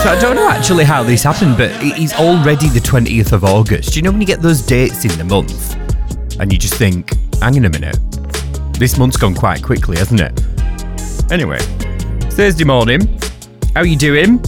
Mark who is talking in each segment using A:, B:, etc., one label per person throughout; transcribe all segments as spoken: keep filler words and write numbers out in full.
A: So I don't know actually how this happened, but it is already the twentieth of August. Do you know when you get those dates in the month and you just think, hang on a minute, this month's gone quite quickly, hasn't it? Anyway, Thursday morning. How are you doing?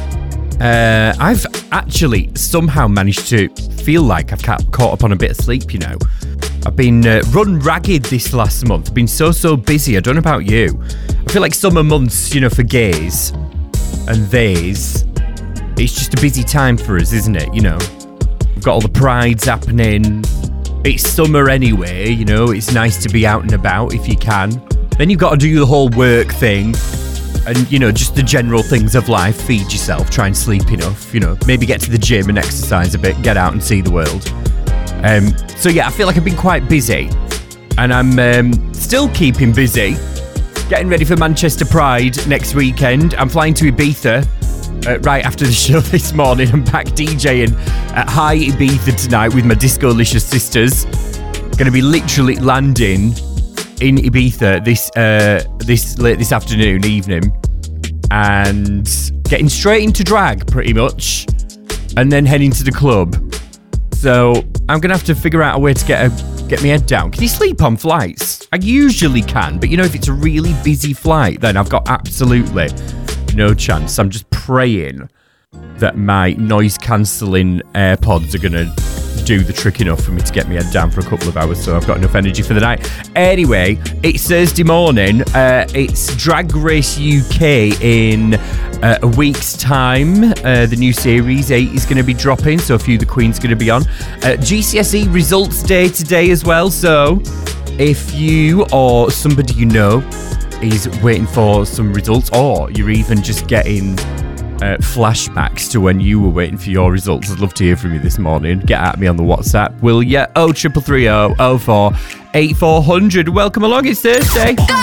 A: Uh, I've actually somehow managed to feel like I've ca- caught up on a bit of sleep, you know. I've been uh, run ragged this last month. I've been so, so busy. I don't know about you. I feel like summer months, you know, for gays and theys, it's just a busy time for us, isn't it? You know, we've got all the prides happening. It's summer anyway, you know, it's nice to be out and about if you can. Then you've got to do the whole work thing and, you know, just the general things of life. Feed yourself, try and sleep enough, you know, maybe get to the gym and exercise a bit, get out and see the world. Um, so yeah, I feel like I've been quite busy and I'm um, still keeping busy. Getting ready for Manchester Pride next weekend. I'm flying to Ibiza uh, right after the show this morning. I'm back DJing at High Ibiza tonight with my Discolicious sisters. Going to be literally landing in Ibiza this uh, this late this afternoon, evening, and getting straight into drag pretty much, and then heading to the club. So I'm going to have to figure out a way to get a get my head down. Can you sleep on flights? I usually can, but you know, if it's a really busy flight, then I've got absolutely no chance. I'm just praying that my noise-cancelling AirPods are going to do the trick enough for me to get my head down for a couple of hours, so I've got enough energy for the night. Anyway, it's Thursday morning. Uh, it's Drag Race U K in uh, a week's time. Uh, the new series eight is going to be dropping, so a few of the queens going to be on. Uh, G C S E results day today as well, so if you or somebody you know is waiting for some results, or you're even just getting uh, flashbacks to when you were waiting for your results, I'd love to hear from you this morning. Get at me on the WhatsApp, will ya? oh triple three oh oh four eight four hundred. Welcome along, it's Thursday.